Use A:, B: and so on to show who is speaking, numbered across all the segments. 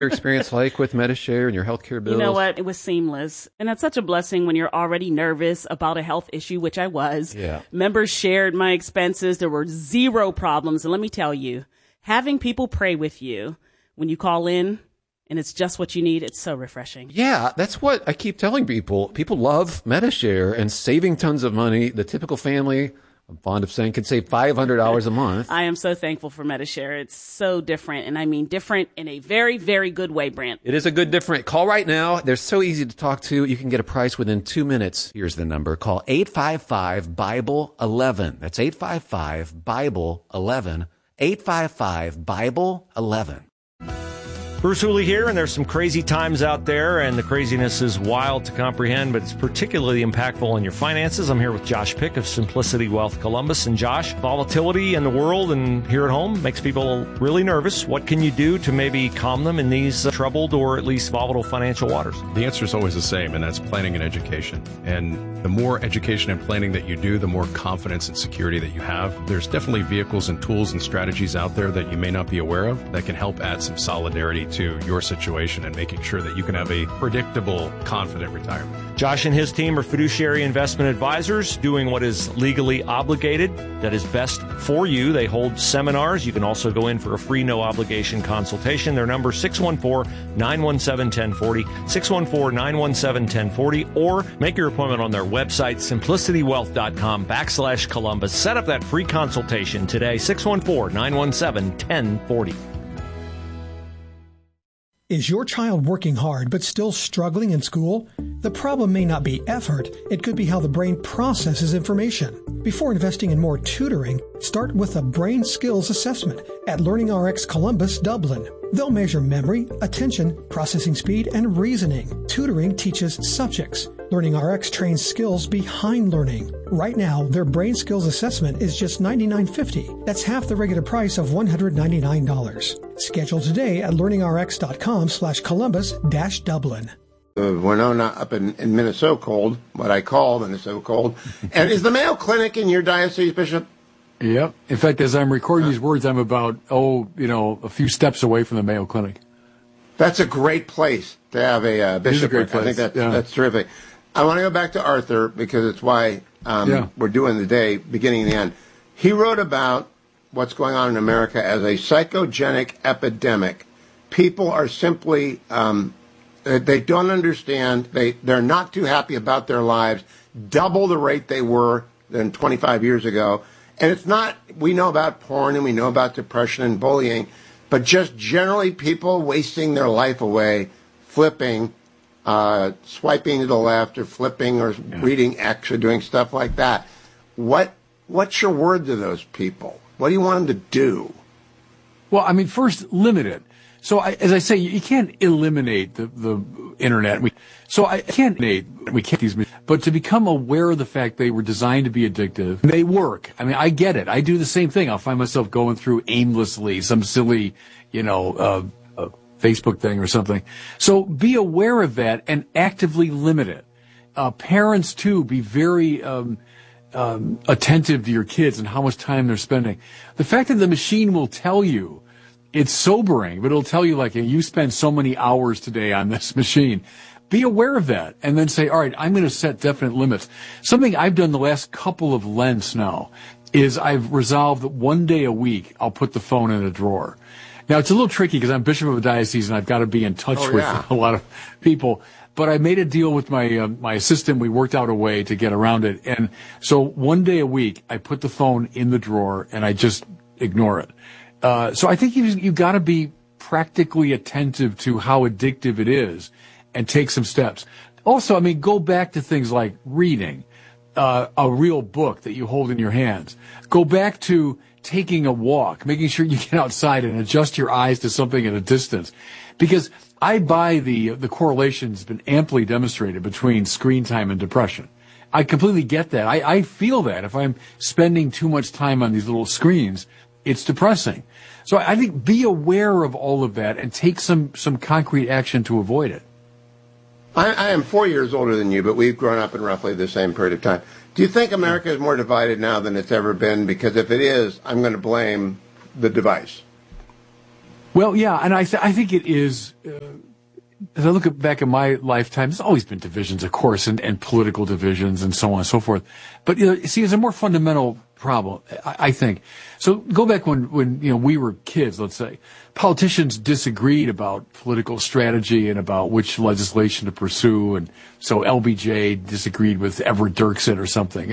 A: Your experience like with Medi-Share and your healthcare bills?
B: You know what? It was seamless. And that's such a blessing when you're already nervous about a health issue, which I was.
A: Yeah.
B: Members shared my expenses. There were zero problems. And let me tell you, having people pray with you when you call in and it's just what you need, it's so refreshing.
A: Yeah, that's what I keep telling people. People love Medi-Share and saving tons of money. The typical family, I'm fond of saying, can save $500 a month.
B: I am so thankful for Medi-Share. It's so different, and I mean different in a very, very good way, Brent.
A: It is a good different. Call right now. They're so easy to talk to. You can get a price within 2 minutes. Here's the number. Call 855-BIBLE-11. That's 855-BIBLE-11. 855-BIBLE-11.
C: Bruce Hooley here, and there's some crazy times out there, and the craziness is wild to comprehend, but it's particularly impactful on your finances. I'm here with Josh Pick of Simplicity Wealth Columbus. And Josh, volatility in the world and here at home makes people really nervous. What can you do to maybe calm them in these troubled or at least volatile financial waters?
D: The answer is always the same, and that's planning and education. And the more education and planning that you do, the more confidence and security that you have. There's definitely vehicles and tools and strategies out there that you may not be aware of that can help add some solidarity to your situation and making sure that you can have a predictable, confident retirement.
C: Josh and his team are fiduciary investment advisors doing what is legally obligated, that is best for you. They hold seminars. You can also go in for a free, no-obligation consultation. Their number, 614-917-1040, 614-917-1040, or make your appointment on their website, simplicitywealth.com/Columbus. Set up that free consultation today, 614-917-1040.
E: Is your child working hard but still struggling in school? The problem may not be effort, it could be how the brain processes information. Before investing in more tutoring, start with a brain skills assessment at LearningRx Columbus, Dublin. They'll measure memory, attention, processing speed, and reasoning. Tutoring teaches subjects. LearningRx trains skills behind learning. Right now, their brain skills assessment is just $99.50. That's half the regular price of $199. Schedule today at learningrx.com/Columbus-Dublin.
F: Winona up in Minnesota cold, what I call Minnesota cold. And is the Mayo Clinic in your diocese, Bishop?
G: Yep. In fact, as I'm recording these words, I'm about, a few steps away from the Mayo Clinic.
F: That's a great place to have a bishop.
G: It's a great place.
F: I think that's terrific. I want to go back to Arthur because it's why we're doing the day, beginning and the end. He wrote about what's going on in America as a psychogenic epidemic. People are simply, they don't understand. They're not too happy about their lives, double the rate they were than 25 years ago. And it's not, we know about porn and we know about depression and bullying, but just generally people wasting their life away, flipping, swiping to the left or flipping or reading X or doing stuff like that. What's your word to those people? What do you want them to do?
G: Well, I mean, first, limit it. So, as I say, you can't eliminate the internet. We can't these, but to become aware of the fact they were designed to be addictive, they work. I mean, I get it. I do the same thing. I'll find myself going through aimlessly some silly, Facebook thing or something. So be aware of that and actively limit it. Parents too, be very, attentive to your kids and how much time they're spending. The fact that the machine will tell you, it's sobering, but it'll tell you like, you spend so many hours today on this machine. Be aware of that and then say, all right, I'm going to set definite limits. Something I've done the last couple of Lents now is I've resolved that one day a week I'll put the phone in a drawer. Now, it's a little tricky because I'm bishop of a diocese and I've got to be in touch with a lot of people. But I made a deal with my assistant. We worked out a way to get around it. And so one day a week, I put the phone in the drawer and I just ignore it. So I think you got to be practically attentive to how addictive it is and take some steps. Also, I mean, go back to things like reading a real book that you hold in your hands. Go back to taking a walk, making sure you get outside and adjust your eyes to something at a distance. Because I buy the correlation's been amply demonstrated between screen time and depression. I completely get that. I feel that if I'm spending too much time on these little screens, it's depressing. So I think be aware of all of that and take some concrete action to avoid it.
F: I am 4 years older than you, but we've grown up in roughly the same period of time. Do you think America is more divided now than it's ever been? Because if it is, I'm going to blame the device.
G: Well, yeah, and I think it is. As I look back at my lifetime, there's always been divisions, of course, and political divisions and so on and so forth. But see, it's a more fundamental problem, I think. So go back when we were kids, let's say, politicians disagreed about political strategy and about which legislation to pursue, and so LBJ disagreed with Everett Dirksen or something,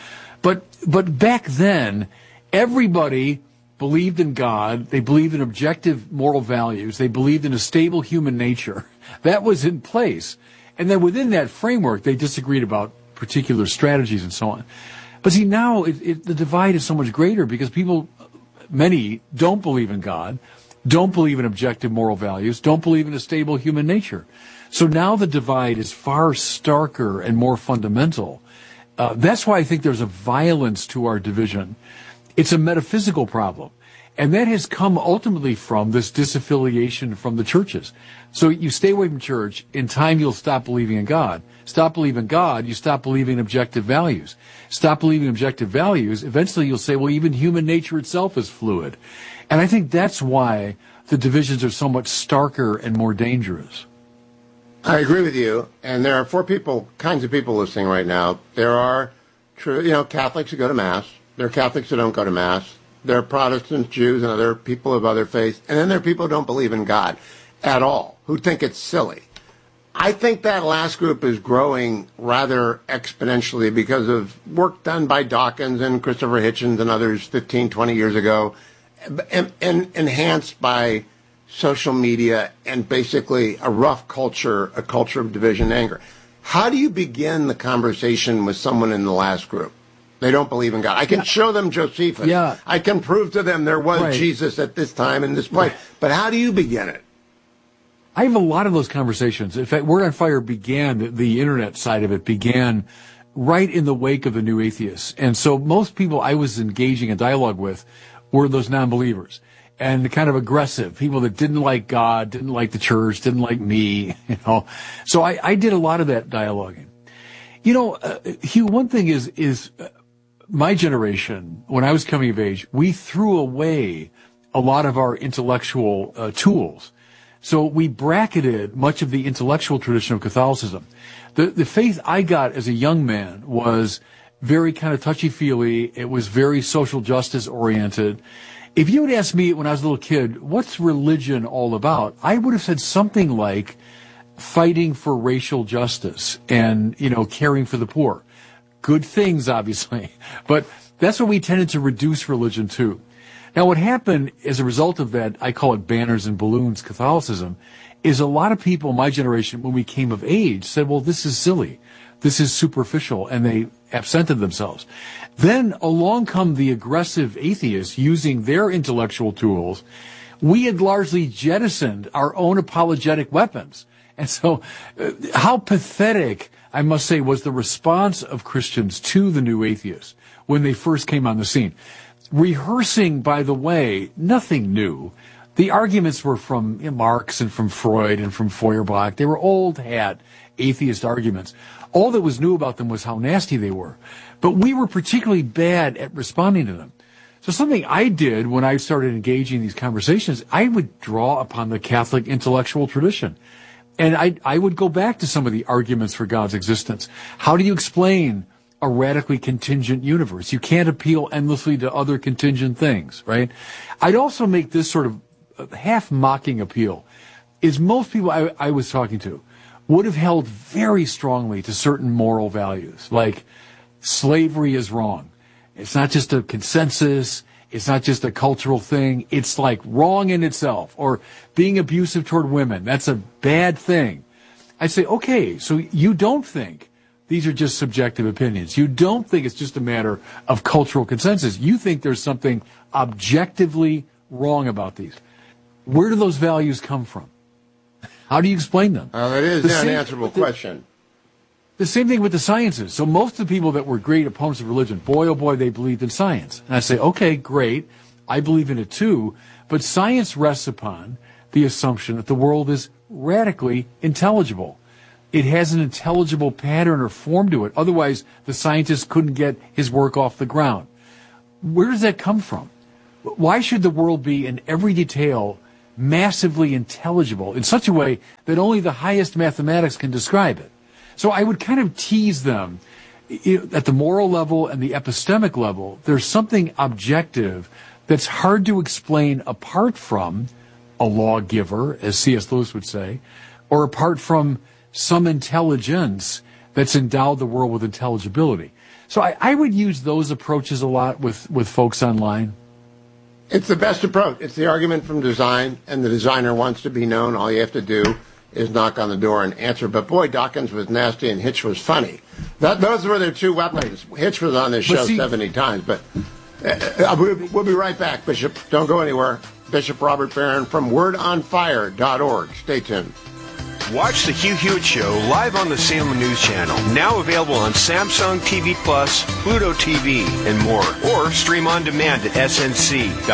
G: But back then, everybody believed in God. They believed in objective moral values. They believed in a stable human nature. That was in place. And then within that framework, they disagreed about particular strategies and so on. But see, now the divide is so much greater because many don't believe in God, don't believe in objective moral values, don't believe in a stable human nature. So now the divide is far starker and more fundamental. That's why I think there's a violence to our division. It's a metaphysical problem. And that has come ultimately from this disaffiliation from the churches. So you stay away from church, in time you'll stop believing in God. Stop believing in God, you stop believing in objective values. Stop believing in objective values, eventually you'll say, well, even human nature itself is fluid. And I think that's why the divisions are so much starker and more dangerous.
F: I agree with you. And there are kinds of people listening right now. There are Catholics who go to Mass. There are Catholics who don't go to Mass. There are Protestants, Jews, and other people of other faiths. And then there are people who don't believe in God at all, who think it's silly. I think that last group is growing rather exponentially because of work done by Dawkins and Christopher Hitchens and others 15, 20 years ago, and enhanced by social media and basically a rough culture, a culture of division and anger. How do you begin the conversation with someone in the last group? They don't believe in God. I can show them Josephus. Yeah. I can prove to them there was Jesus at this time in this place. But how do you begin it?
G: I have a lot of those conversations. In fact, Word on Fire began, the internet side of it began right in the wake of the New Atheists. And so most people I was engaging in dialogue with were those non-believers and the kind of aggressive people that didn't like God, didn't like the church, didn't like me, So I did a lot of that dialoguing. Hugh, one thing is my generation, when I was coming of age, we threw away a lot of our intellectual tools. So we bracketed much of the intellectual tradition of Catholicism. The faith I got as a young man was very kind of touchy-feely. It was very social justice oriented. If you had asked me when I was a little kid, what's religion all about? I would have said something like fighting for racial justice and, caring for the poor. Good things, obviously, but that's what we tended to reduce religion to. Now, what happened as a result of that, I call it banners and balloons Catholicism, is a lot of people in my generation, when we came of age, said, well, this is silly. This is superficial, and they absented themselves. Then along come the aggressive atheists using their intellectual tools. We had largely jettisoned our own apologetic weapons. And so how pathetic, I must say, was the response of Christians to the new atheists when they first came on the scene. Rehearsing, by the way, nothing new. The arguments were from Marx and from Freud and from Feuerbach. They were old hat atheist arguments. All that was new about them was how nasty they were. But we were particularly bad at responding to them. So something I did when I started engaging in these conversations, I would draw upon the Catholic intellectual tradition. And I would go back to some of the arguments for God's existence. How do you explain a radically contingent universe? You can't appeal endlessly to other contingent things, right? I'd also make this sort of half-mocking appeal. Is most people I was talking to would have held very strongly to certain moral values, like slavery is wrong. It's not just a consensus. It's not just a cultural thing. It's like wrong in itself. Or being abusive toward women. That's a bad thing. I say, okay, so you don't think these are just subjective opinions. You don't think it's just a matter of cultural consensus. You think there's something objectively wrong about these. Where do those values come from? How do you explain them?
F: It is an unanswerable question.
G: The same thing with the sciences. So most of the people that were great opponents of religion, boy, oh boy, they believed in science. And I say, okay, great. I believe in it too. But science rests upon the assumption that the world is radically intelligible. It has an intelligible pattern or form to it. Otherwise, the scientist couldn't get his work off the ground. Where does that come from? Why should the world be in every detail massively intelligible in such a way that only the highest mathematics can describe it. So I would kind of tease them. At the moral level and the epistemic level, there's something objective that's hard to explain apart from a lawgiver, as C.S. Lewis would say, or apart from some intelligence that's endowed the world with intelligibility. So I would use those approaches a lot with folks online.
F: It's the best approach. It's the argument from design, and the designer wants to be known. All you have to do is knock on the door and answer. But boy, Dawkins was nasty and Hitch was funny. Those were their two weapons. Hitch was on this show 70 times. But we'll be right back, Bishop. Don't go anywhere. Bishop Robert Barron from wordonfire.org. Stay tuned.
H: Watch The Hugh Hewitt Show live on the Salem News Channel. Now available on Samsung TV Plus, Pluto TV, and more. Or stream on demand at snc.com.